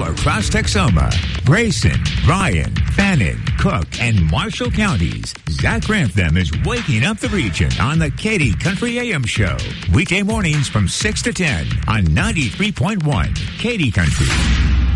all across Texoma, Grayson, Bryan, Fannin, Cook, and Marshall counties. Zach Grantham is waking up the region on the Katy Country AM Show. Weekday mornings from 6 to 10 on 93.1 Katy Country.